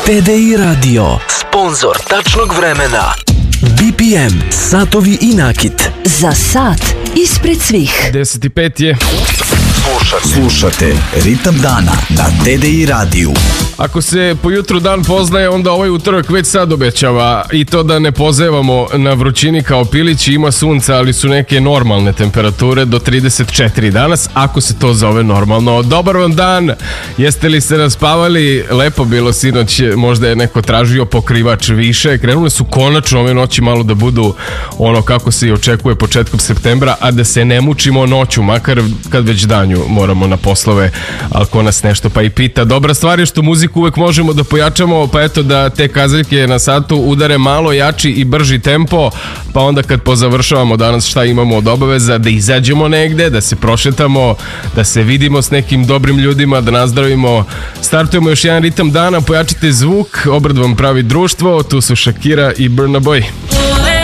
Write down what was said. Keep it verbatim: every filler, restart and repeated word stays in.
T D I Radio, sponzor tačnog vremena. B P M, satovi i nakit. Za sat ispred svih. deset i pet je. Slušate, slušate Ritam dana na T D I radiju. Ako se po jutru dan poznaje, onda ovaj utorak već sad obećava i to da ne pozevamo na vrućini kao pilići. Ima sunca, ali su neke normalne temperature do trideset četiri danas, ako se to zove normalno. Dobar vam dan, jeste li se naspavali? Lepo bilo sinoć, možda je neko tražio pokrivač više. Krenule su konačno ove noći malo da budu ono kako se i očekuje početkom septembra, a da se ne mučimo noću, makar kad već danju moramo na poslove, ali ko nas nešto pa i pita. Dobra stvar je što muziku uvek možemo da pojačamo, pa eto da te kazaljke na satu udare malo jači i brži tempo, pa onda kad pozavršavamo danas šta imamo od obaveza, da izađemo negde, da se prošetamo, da se vidimo s nekim dobrim ljudima, da nazdravimo. Startujemo još jedan ritam dana, pojačite zvuk, obrad vam pravi društvo, tu su Shakira i Burna Boy.